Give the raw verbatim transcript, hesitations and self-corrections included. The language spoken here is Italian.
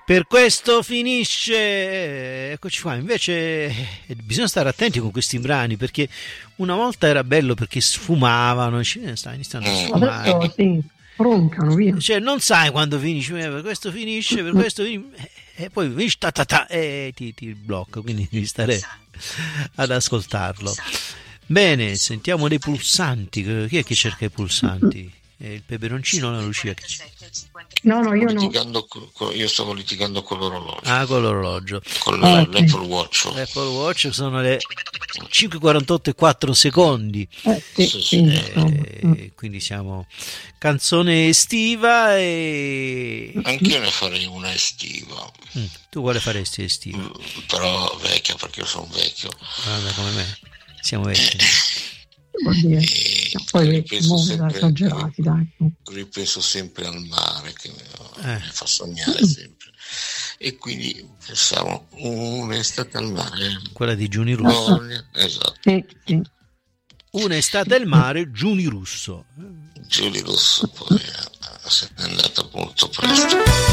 Per questo finisce, eccoci qua. Invece eh, bisogna stare attenti con questi brani, perché una volta era bello perché sfumavano, cioè, sta iniziando a sfumare. Adesso sì, roncano via. Cioè non sai quando finisce, eh, per questo finisce, per questo finisce, e eh, poi finisce ta ta ta, e ti, ti blocca, quindi devi stare ad ascoltarlo. Bene, sentiamo dei pulsanti. Chi è che cerca i pulsanti? È il peperoncino o la Lucia? Che No, no, io no. Con, io stavo litigando con l'orologio. Ah, con l'orologio. Con ah, l'Apple Watch. L'Apple Watch sono le cinque e quarantotto e quattro secondi. Eh, sì, sì, sì, eh, mm. Quindi siamo canzone estiva e... Anch'io ne farei una estiva. Mm, tu quale faresti estiva? Mm, però vecchia, perché io sono vecchio. Guarda come me. Siamo vecchi. Vuol dire, no, poi ripenso sempre, esagerati, dai. ripenso sempre al mare che Eh. mi fa sognare sempre, e quindi pensavo un'estate al mare, Quella di Giuni Russo. no, esatto. Sì, sì. Un'estate al mare, Giuni Russo. Giuni Russo poi è andata molto presto.